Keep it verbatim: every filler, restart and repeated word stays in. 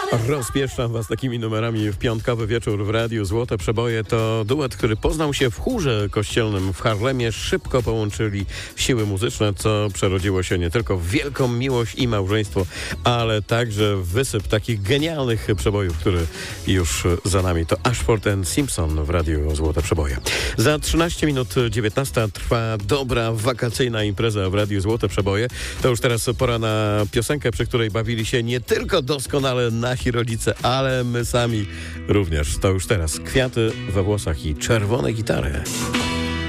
Rozpieszczam was takimi numerami w piątkowy wieczór w Radiu Złote Przeboje. To duet, który poznał się w chórze kościelnym w Harlemie. Szybko połączyli siły muzyczne, co przerodziło się nie tylko w wielką miłość i małżeństwo, ale także w wysyp takich genialnych przebojów, który już za nami. To Ashford and Simpson w Radiu Złote Przeboje. Za trzynaście minut dziewiętnasta trwa dobra wakacyjna impreza w Radiu Złote Przeboje. To już teraz pora na piosenkę, przy której bawili się nie tylko doskonale nasi rodzice, ale my sami również. To już teraz Kwiaty we włosach i Czerwone gitary.